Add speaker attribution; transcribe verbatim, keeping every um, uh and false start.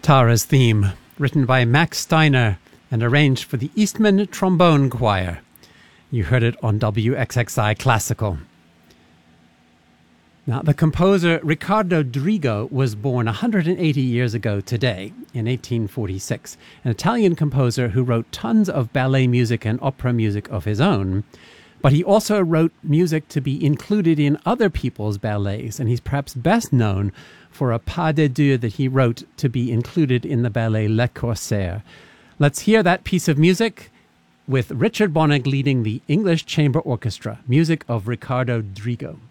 Speaker 1: Tara's theme, written by Max Steiner and arranged for the Eastman Trombone Choir. You heard it on W X X I Classical. Now, the composer Riccardo Drigo was born one hundred eighty years ago today, in eighteen forty-six, an Italian composer who wrote tons of ballet music and opera music of his own. But he also wrote music to be included in other people's ballets, and he's perhaps best known for a pas de deux that he wrote to be included in the ballet Le Corsaire. Let's hear that piece of music with Richard Bonig leading the English Chamber Orchestra, music of Riccardo Drigo.